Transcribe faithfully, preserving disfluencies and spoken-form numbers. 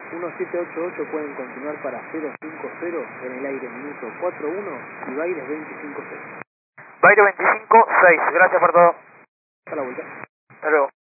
uno siete ocho ocho pueden continuar para cero cinco cero en el aire minuto cuatro uno y Baires veinticinco seis. Baire veinticinco seis, gracias por todo. Hasta la vuelta. Hasta luego.